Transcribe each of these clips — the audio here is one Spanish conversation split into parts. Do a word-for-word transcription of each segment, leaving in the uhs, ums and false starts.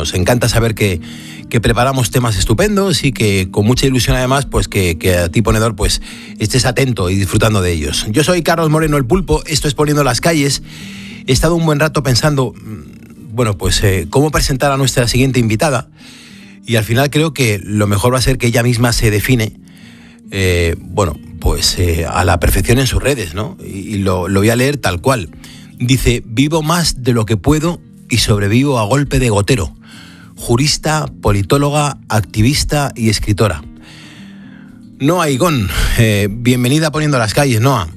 Nos encanta saber que, que preparamos temas estupendos y que con mucha ilusión además, pues que, que a ti, ponedor, pues estés atento y disfrutando de ellos. Yo soy Carlos Moreno, el Pulpo, esto es Poniendo las Calles. He estado un buen rato pensando, bueno, pues eh, cómo presentar a nuestra siguiente invitada, y al final creo que lo mejor va a ser que ella misma se define, eh, bueno, pues eh, a la perfección en sus redes, ¿no? Y, y lo, lo voy a leer tal cual. Dice: vivo más de lo que puedo y sobrevivo a golpe de gotero. Jurista, politóloga, activista y escritora. Noa Higón, eh, bienvenida a Poniendo las Calles, Noa.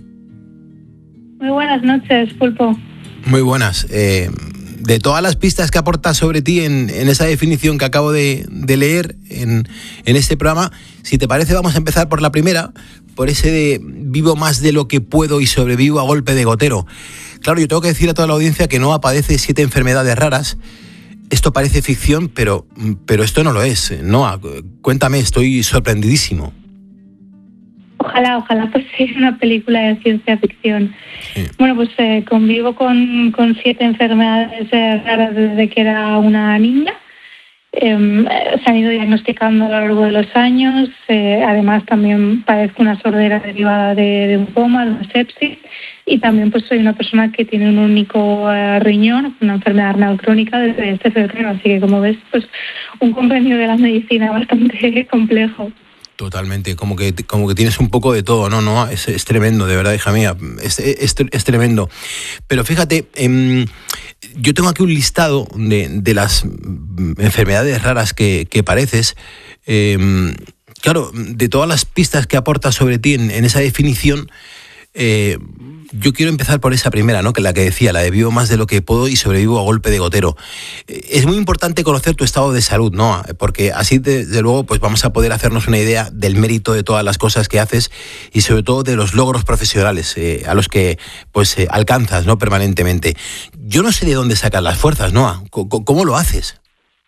Muy buenas noches, Pulpo. Muy buenas. Eh, de todas las pistas que aportas sobre ti en, en esa definición que acabo de, de leer en, en este programa, si te parece vamos a empezar por la primera, por ese de vivo más de lo que puedo y sobrevivo a golpe de gotero. Claro, yo tengo que decir a toda la audiencia que Noa padece siete enfermedades raras. Esto parece ficción, pero, pero esto no lo es. Noa, cuéntame, estoy sorprendidísimo. Ojalá, ojalá pues sea una película de ciencia ficción. Sí. Bueno, pues eh, convivo con, con siete enfermedades eh, raras desde que era una niña. Eh, se han ido diagnosticando a lo largo de los años. Eh, además, también padezco una sordera derivada de, de un coma, de una sepsis. Y también pues soy una persona que tiene un único uh, riñón, una enfermedad renal crónica desde este febrero. Así que, como ves, pues un compendio de la medicina bastante complejo. Totalmente, como que como que tienes un poco de todo, ¿no? no es, es tremendo, de verdad, hija mía, es, es, es tremendo. Pero fíjate, eh, yo tengo aquí un listado de, de las enfermedades raras que, que padeces. Eh, claro, de todas las pistas que aportas sobre ti en, en esa definición, eh, yo quiero empezar por esa primera, ¿no? Que la que decía, la de vivo más de lo que puedo y sobrevivo a golpe de gotero. Es muy importante conocer tu estado de salud, ¿no? Porque así, desde luego, pues vamos a poder hacernos una idea del mérito de todas las cosas que haces y sobre todo de los logros profesionales eh, a los que pues eh, alcanzas, ¿no? Permanentemente. Yo no sé de dónde sacas las fuerzas, ¿no? ¿Cómo, cómo lo haces?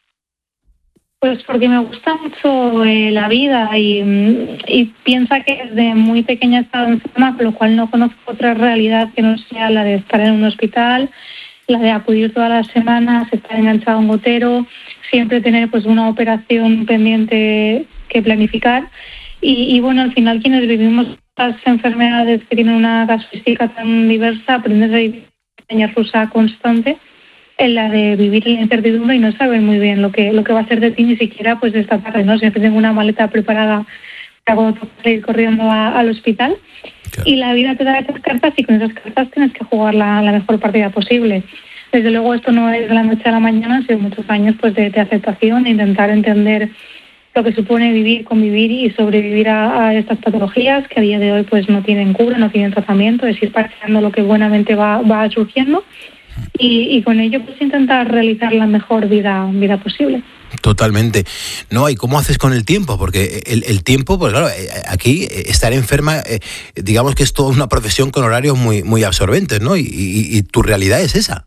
Pues porque me gusta mucho eh, la vida y, y piensa que desde muy pequeña he estado enferma, con lo cual no conozco otra realidad que no sea la de estar en un hospital, la de acudir todas las semanas, estar enganchado a un gotero, siempre tener pues una operación pendiente que planificar. Y, y bueno, al final quienes vivimos estas enfermedades que tienen una casuística tan diversa, aprendes a vivir una montaña rusa constante, en la de vivir en la incertidumbre y no saber muy bien lo que lo que va a ser de ti ni siquiera pues esta tarde, ¿no? Siempre tengo una maleta preparada para ir corriendo a, al hospital. Claro. Y la vida te da esas cartas y con esas cartas tienes que jugar la, la mejor partida posible. Desde luego esto no es de la noche a la mañana, han sido muchos años pues de, de aceptación, de intentar entender lo que supone vivir, convivir y sobrevivir a, a estas patologías que a día de hoy pues no tienen cura, no tienen tratamiento, es ir parcheando lo que buenamente va, va surgiendo. Y, y con ello pues intentar realizar la mejor vida vida posible. Totalmente. No, ¿y cómo haces con el tiempo? Porque el, el tiempo, pues claro, aquí estar enferma, eh, digamos que es toda una profesión con horarios muy muy absorbentes, ¿no? Y, y, y tu realidad es esa.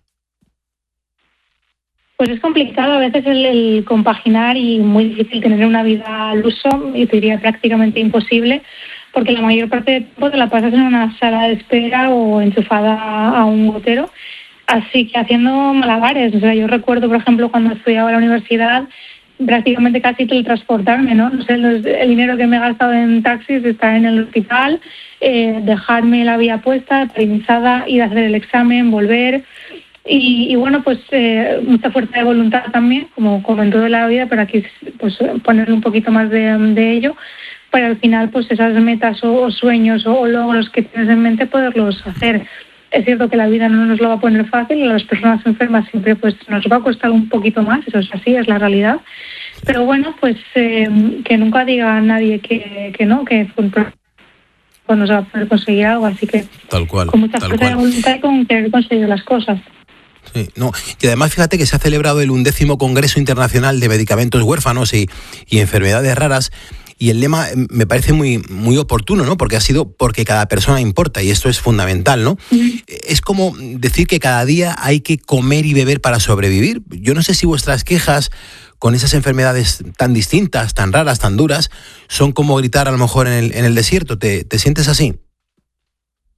Pues es complicado a veces el, el compaginar y muy difícil tener una vida al uso, y te diría prácticamente imposible, porque la mayor parte del tiempo te la pasas en una sala de espera o enchufada a un gotero. Así que haciendo malabares, o sea, yo recuerdo, por ejemplo, cuando estudiaba en la universidad, prácticamente casi teletransportarme, ¿no? No sé, los, el dinero que me he gastado en taxis, estar en el hospital, eh, dejarme la vía puesta, permisada, ir a hacer el examen, volver. Y, y bueno, pues eh, mucha fuerza de voluntad también, como, como en toda la vida, pero aquí pues ponerle un poquito más de, de ello, para al final pues esas metas o, o sueños o, o logros que tienes en mente poderlos hacer. Es cierto que la vida no nos lo va a poner fácil, a las personas enfermas siempre pues nos va a costar un poquito más, eso es así, es la realidad. Pero bueno, pues eh, que nunca diga a nadie que, que no, que cuando se va a poder conseguir algo, así que tal cual, con mucha fuerza de voluntad y con querer conseguir las cosas. Sí, no, y además fíjate que se ha celebrado el undécimo Congreso Internacional de Medicamentos Huérfanos y, y Enfermedades Raras. Y el lema me parece muy, muy oportuno, ¿no? Porque ha sido porque cada persona importa y esto es fundamental, ¿no? Mm. Es como decir que cada día hay que comer y beber para sobrevivir. Yo no sé si vuestras quejas con esas enfermedades tan distintas, tan raras, tan duras, son como gritar a lo mejor en el, en el desierto. ¿Te, te sientes así?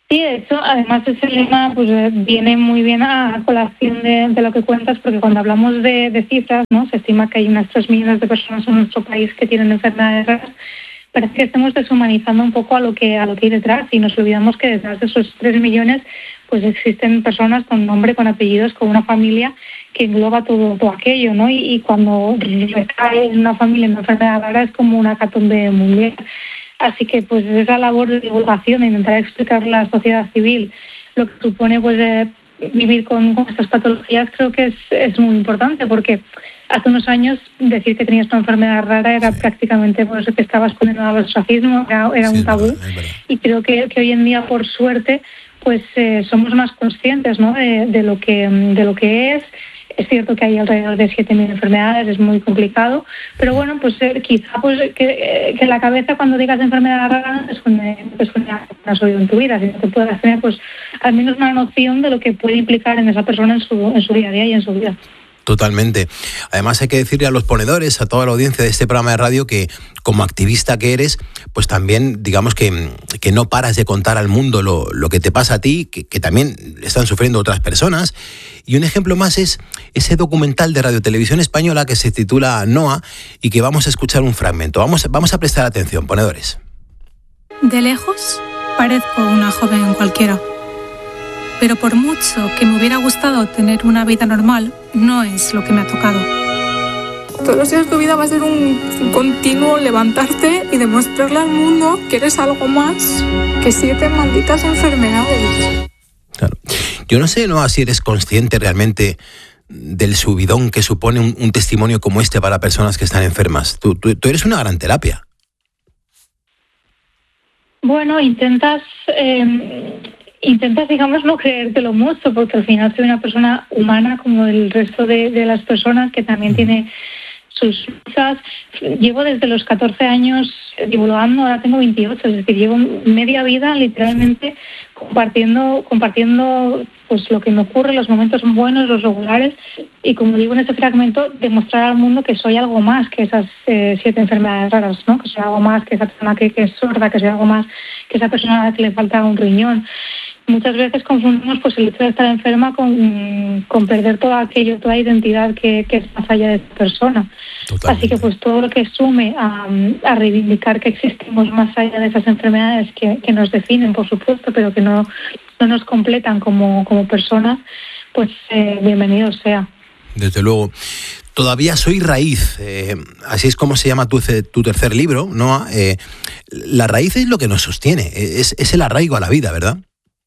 Sí, de hecho, además ese lema pues viene muy bien a colación de, de lo que cuentas, porque cuando hablamos de, de cifras, ¿no? Se estima que hay unas tres millones de personas en nuestro país que tienen enfermedades raras. Parece que estamos deshumanizando un poco a lo que a lo que hay detrás y nos olvidamos que detrás de esos tres millones pues existen personas con nombre, con apellidos, con una familia que engloba todo, todo aquello, ¿no? Y, y cuando recae en una familia en una enfermedad rara es como una hecatombe mundial. Así que pues esa labor de divulgación, de intentar explicarle a la sociedad civil lo que supone pues eh, vivir con, con estas patologías, creo que es, es muy importante, porque hace unos años decir que tenías una enfermedad rara era sí. prácticamente pues, que estabas condenado al ostracismo, era, era sí, un tabú. Es verdad, es verdad. Y creo que, que hoy en día, por suerte, pues eh, somos más conscientes, ¿no? de, de lo que de lo que es. Es cierto que hay alrededor de siete mil enfermedades, es muy complicado, pero bueno, pues eh, quizá pues que, eh, que en la cabeza cuando digas enfermedad rara no es que no has oído en tu vida, sino que puedas tener pues al menos una noción de lo que puede implicar en esa persona en su, en su día a día y en su vida. Totalmente. Además hay que decirle a los ponedores, a toda la audiencia de este programa de radio que como activista que eres, pues también digamos que, que no paras de contar al mundo lo, lo que te pasa a ti, que, que también están sufriendo otras personas. Y un ejemplo más es ese documental de Radio Televisión Española que se titula Noa y que vamos a escuchar un fragmento. Vamos, vamos a prestar atención, ponedores. De lejos parezco una joven cualquiera. Pero por mucho que me hubiera gustado tener una vida normal, no es lo que me ha tocado. Todos los días de tu vida va a ser un continuo levantarte y demostrarle al mundo que eres algo más que siete malditas enfermedades. Claro. Yo no sé, ¿no?, si eres consciente realmente del subidón que supone un, un testimonio como este para personas que están enfermas. Tú, tú, tú eres una gran terapia. Bueno, intentas... Eh... Intentas, digamos, no creértelo mucho, porque al final soy una persona humana como el resto de, de las personas que también tiene sus luchas. Llevo desde los catorce años divulgando, ahora tengo veintiocho, es decir, llevo media vida literalmente compartiendo compartiendo pues lo que me ocurre, los momentos buenos, los regulares, y como digo en este fragmento, demostrar al mundo que soy algo más que esas eh, siete enfermedades raras, ¿no? Que soy algo más que esa persona que, que es sorda, que soy algo más que esa persona a la que le falta un riñón. Muchas veces confundimos pues el hecho de estar enferma con, con perder todo aquello, toda identidad que, que es más allá de esa persona. Totalmente. Así que pues todo lo que sume a, a reivindicar que existimos más allá de esas enfermedades que, que nos definen, por supuesto, pero que no, no nos completan como, como personas, pues eh, bienvenido sea. Desde luego. Todavía soy raíz, eh, así es como se llama tu, tu tercer libro, ¿no? Eh, la raíz es lo que nos sostiene, es, es el arraigo a la vida, ¿verdad?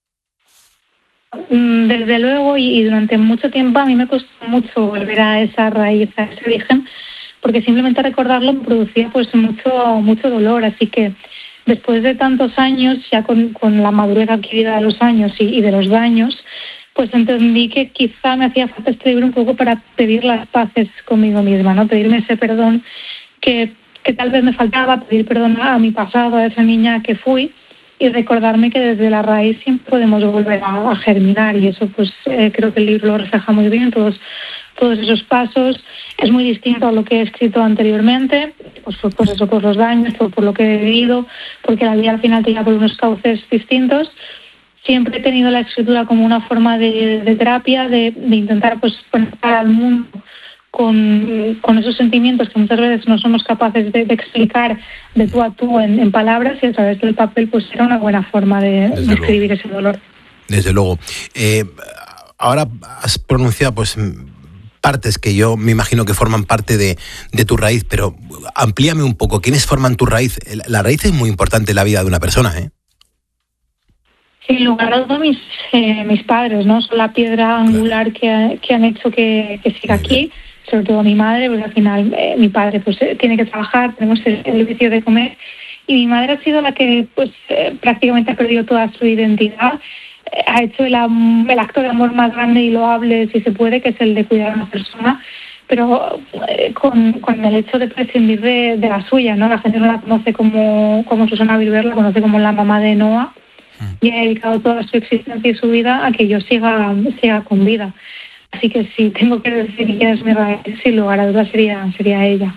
Desde luego, y durante mucho tiempo a mí me costó mucho volver a esa raíz, a ese origen, porque simplemente recordarlo me producía pues mucho mucho dolor. Así que después de tantos años, ya con, con la madurez adquirida de los años y, y de los daños, pues entendí que quizá me hacía falta escribir un poco para pedir las paces conmigo misma, ¿no? Pedirme ese perdón que, que tal vez me faltaba, pedir perdón a mi pasado, a esa niña que fui, y recordarme que desde la raíz siempre podemos volver a, a germinar, y eso pues eh, creo que el libro lo refleja muy bien, todos, todos esos pasos. Es muy distinto a lo que he escrito anteriormente, pues por, por eso, por los daños, por, por lo que he vivido, porque la vida al final te lleva por unos cauces distintos. Siempre he tenido la escritura como una forma de, de terapia, de, de intentar pues conectar al mundo con, con esos sentimientos que muchas veces no somos capaces de, de explicar de tú a tú en, en palabras, y a través del papel pues era una buena forma de, de escribir ese dolor. Desde luego. Eh, ahora has pronunciado pues partes que yo me imagino que forman parte de, de tu raíz, pero amplíame un poco. ¿Quiénes forman tu raíz? La raíz es muy importante en la vida de una persona, ¿eh? Sin lugar a dudas, mis, eh, mis padres, ¿no? Son la piedra angular que, que han hecho que, que siga aquí. Sobre todo mi madre, porque al final eh, mi padre pues eh, tiene que trabajar, tenemos el, el vicio de comer, y mi madre ha sido la que pues eh, prácticamente ha perdido toda su identidad, eh, ha hecho el, el acto de amor más grande y loable, si se puede, que es el de cuidar a una persona, pero eh, con, con el hecho de prescindir de, de la suya, ¿no? La gente no la conoce como, como Susana Vilver, la conoce como la mamá de Noa, y ha dedicado toda su existencia y su vida a que yo siga, siga con vida. Así que si tengo que decir quién es mi raíz, sin lugar a dudas sería, sería ella.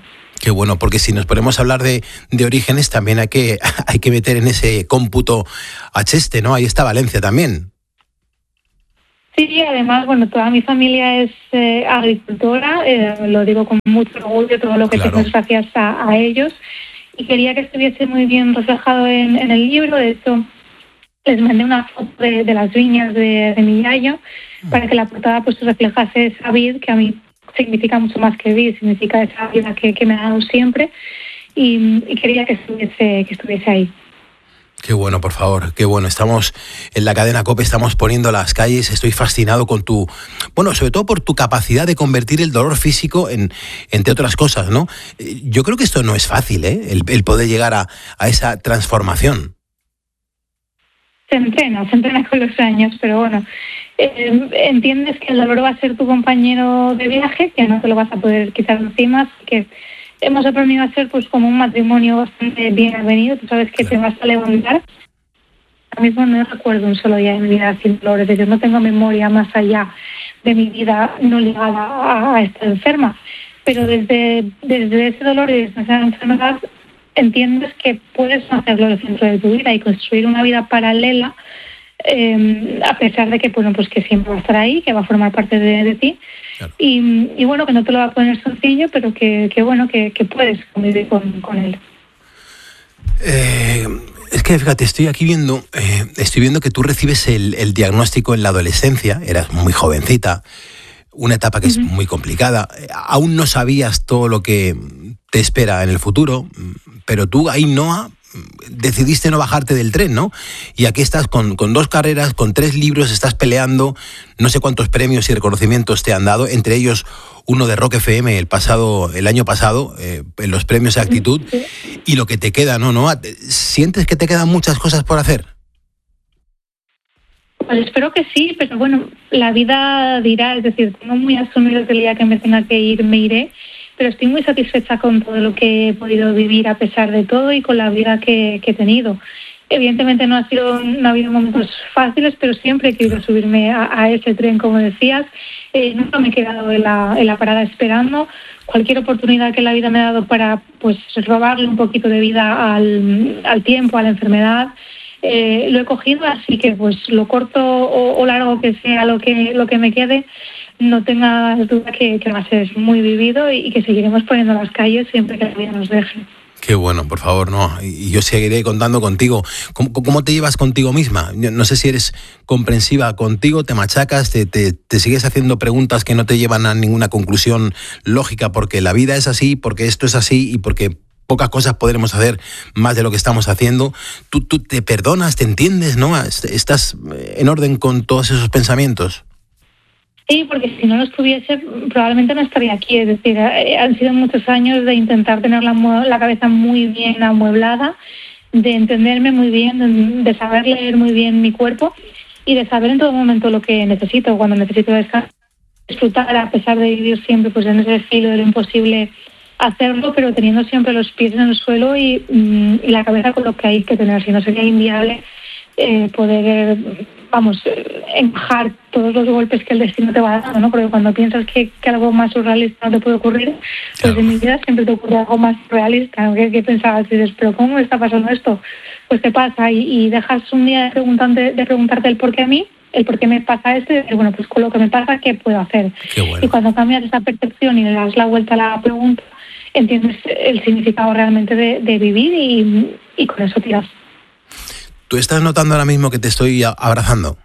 Qué bueno, porque si nos ponemos a hablar de, de orígenes, también hay que, hay que meter en ese cómputo a Cheste, ¿no? Ahí está Valencia también. Sí, además, bueno, toda mi familia es eh, agricultora, eh, lo digo con mucho orgullo, todo lo que Claro. tengo es gracias a, a ellos, y quería que estuviese muy bien reflejado en, en el libro. De hecho, les mandé una foto de, de las viñas de, de mi yayo para que la portada pues reflejase esa vid que a mí significa mucho más que vid, significa esa vida que, que me ha dado siempre, y, y quería que estuviese, que estuviese ahí. Qué bueno, por favor, qué bueno. Estamos en la cadena COPE, estamos poniendo las calles. Estoy fascinado con tu, bueno, sobre todo por tu capacidad de convertir el dolor físico en, entre otras cosas, ¿no? Yo creo que esto no es fácil, ¿eh? El, el poder llegar a, a esa transformación. Se entrena, se entrena con los años, pero bueno, eh, entiendes que el dolor va a ser tu compañero de viaje, que no te lo vas a poder quitar encima, así que hemos aprendido a ser pues como un matrimonio bastante bien avenido. Tú sabes que te vas a levantar. Ahora mismo no recuerdo un solo día de mi vida sin dolor, es decir, no tengo memoria más allá de mi vida no ligada a, a estar enferma, pero desde, desde ese dolor y desde esa enfermedad entiendes que puedes hacerlo el centro de tu vida y construir una vida paralela, eh, a pesar de que, bueno, pues que siempre va a estar ahí, que va a formar parte de, de ti. Claro. Y, y bueno, que no te lo va a poner sencillo, pero que, que bueno, que, que puedes convivir con, con él. Eh, es que fíjate, estoy aquí viendo, eh, estoy viendo que tú recibes el, el diagnóstico en la adolescencia, eras muy jovencita, una etapa que uh-huh. es muy complicada, aún no sabías todo lo que te espera en el futuro, pero tú ahí, Noa, decidiste no bajarte del tren, ¿no? Y aquí estás con, con dos carreras, con tres libros, estás peleando, no sé cuántos premios y reconocimientos te han dado, entre ellos uno de Rock F M el pasado, el año pasado, eh, en los premios de actitud, y lo que te queda, ¿no? ¿no? ¿Sientes que te quedan muchas cosas por hacer? Pues espero que sí, pero bueno, la vida dirá, es decir, tengo muy asumido que el día que me tenga que ir me iré, pero estoy muy satisfecha con todo lo que he podido vivir a pesar de todo y con la vida que, que he tenido. Evidentemente no ha sido, no ha habido momentos fáciles, pero siempre he querido subirme a, a ese tren, como decías. Eh, nunca me he quedado en la, en la parada esperando. Cualquier oportunidad que la vida me ha dado para pues robarle un poquito de vida al, al tiempo, a la enfermedad, eh, lo he cogido, así que pues lo corto o, o largo que sea lo que, lo que me quede, no tenga duda que, que va a ser muy vivido y que seguiremos poniendo las calles siempre que la vida nos deje. Qué bueno, por favor, no. Y yo seguiré contando contigo. ¿Cómo, cómo te llevas contigo misma? No sé si eres comprensiva contigo, te machacas, te, te, te sigues haciendo preguntas que no te llevan a ninguna conclusión lógica, porque la vida es así, porque esto es así y porque pocas cosas podremos hacer más de lo que estamos haciendo. Tú, tú te perdonas, te entiendes, ¿no? ¿Estás en orden con todos esos pensamientos? Sí, porque si no lo estuviese, probablemente no estaría aquí. Es decir, han sido muchos años de intentar tener la, la cabeza muy bien amueblada, de entenderme muy bien, de saber leer muy bien mi cuerpo y de saber en todo momento lo que necesito. Cuando necesito descansar, disfrutar, a pesar de vivir siempre pues en ese filo de lo imposible, hacerlo, pero teniendo siempre los pies en el suelo y, y la cabeza con lo que hay que tener. Si no, sería inviable eh, poder... vamos, encajar todos los golpes que el destino te va dando, ¿no? Porque cuando piensas que, que algo más surrealista no te puede ocurrir, pues claro, en mi vida siempre te ocurre algo más realista, ¿no? ¿Qué, qué pensabas? Y dices, ¿pero cómo me está pasando esto? Pues te pasa y, y dejas un día de preguntarte, de preguntarte el por qué a mí, el por qué me pasa esto y decir, bueno, pues con lo que me pasa, ¿qué puedo hacer? Qué bueno. Y cuando cambias esa percepción y le das la vuelta a la pregunta, entiendes el significado realmente de, de vivir y, y con eso tiras. ¿Tú estás notando ahora mismo que te estoy abrazando?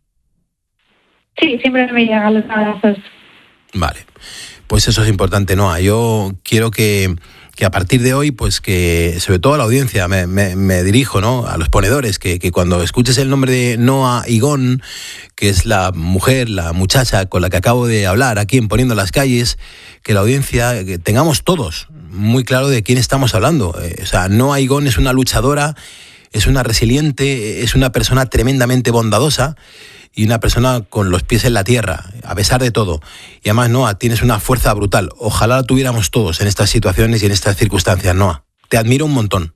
Sí, siempre me llegan los abrazos. Vale, pues eso es importante, Noa. Yo quiero que, que a partir de hoy, pues que, sobre todo a la audiencia, me, me, me dirijo, ¿no?, a los ponedores, que, que cuando escuches el nombre de Noa Higón, que es la mujer, la muchacha con la que acabo de hablar aquí en Poniendo las Calles, que la audiencia, que tengamos todos muy claro de quién estamos hablando. Eh, o sea, Noa Higón es una luchadora, es una resiliente, es una persona tremendamente bondadosa y una persona con los pies en la tierra, a pesar de todo. Y además, Noa, tienes una fuerza brutal. Ojalá la tuviéramos todos en estas situaciones y en estas circunstancias, Noa. Te admiro un montón.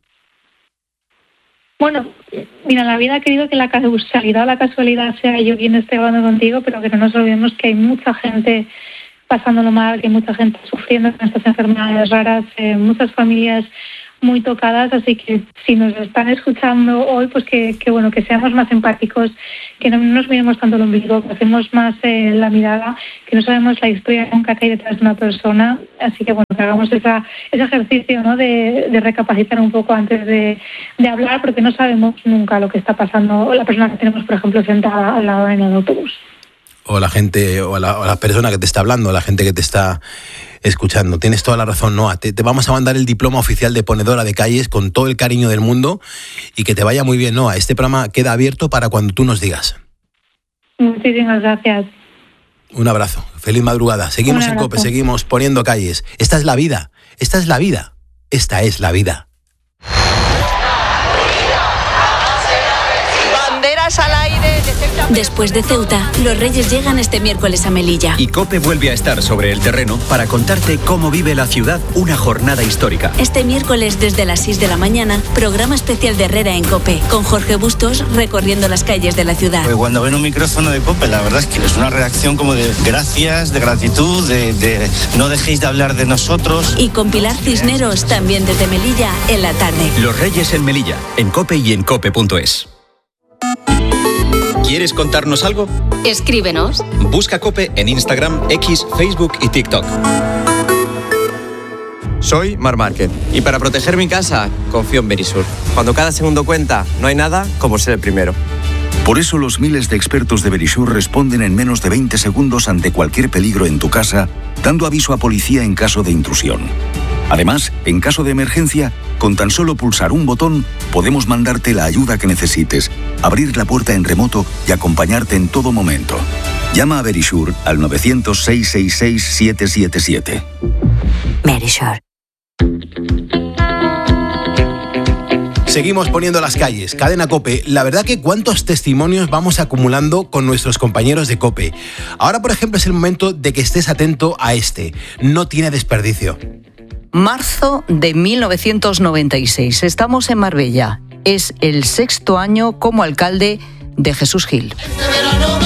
Bueno, mira, la vida ha querido que la causalidad o la casualidad sea yo quien esté hablando contigo, pero que no nos olvidemos que hay mucha gente pasándolo mal, que hay mucha gente sufriendo con estas enfermedades raras, eh, muchas familias muy tocadas, así que si nos están escuchando hoy, pues que, que bueno, que seamos más empáticos, que no nos miremos tanto el ombligo, que hacemos más eh, la mirada, que no sabemos la historia nunca que hay detrás de una persona, así que bueno, que hagamos esa, ese ejercicio, ¿no?, de, de recapacitar un poco antes de, de hablar, porque no sabemos nunca lo que está pasando la persona que tenemos, por ejemplo, sentada al lado en el autobús. O la gente, o la, o la persona que te está hablando, la gente que te está escuchando. Tienes toda la razón, Noa. Te, te vamos a mandar el diploma oficial de ponedora de calles con todo el cariño del mundo y que te vaya muy bien, Noa. Este programa queda abierto para cuando tú nos digas. Muchísimas gracias. Un abrazo. Feliz madrugada. Seguimos en COPE, seguimos poniendo calles. Esta es la vida. Esta es la vida. Esta es la vida. Banderas al aire. Después de Ceuta, los Reyes llegan este miércoles a Melilla. Y COPE vuelve a estar sobre el terreno para contarte cómo vive la ciudad una jornada histórica. Este miércoles desde las seis de la mañana, programa especial de Herrera en COPE, con Jorge Bustos recorriendo las calles de la ciudad. Pues cuando ven un micrófono de COPE, la verdad es que es una reacción como de gracias, de gratitud, de, de no dejéis de hablar de nosotros. Y con Pilar Cisneros también desde Melilla en la tarde. Los Reyes en Melilla, en COPE y en cope punto es. ¿Quieres contarnos algo? Escríbenos. Busca COPE en Instagram, X, Facebook y TikTok. Soy Mar Márquez y para proteger mi casa confío en Verisur. Cuando cada segundo cuenta, no hay nada como ser el primero. Por eso los miles de expertos de Verisur responden en menos de veinte segundos ante cualquier peligro en tu casa, dando aviso a policía en caso de intrusión. Además, en caso de emergencia, con tan solo pulsar un botón, podemos mandarte la ayuda que necesites, abrir la puerta en remoto y acompañarte en todo momento. Llama a Verisur al nueve cero cero, seis seis seis, siete siete siete. Verisur. Seguimos poniendo las calles. Cadena COPE. La verdad que cuántos testimonios vamos acumulando con nuestros compañeros de COPE. Ahora, por ejemplo, es el momento de que estés atento a este. No tiene desperdicio. Marzo de mil novecientos noventa y seis. Estamos en Marbella. Es el sexto año como alcalde de Jesús Gil.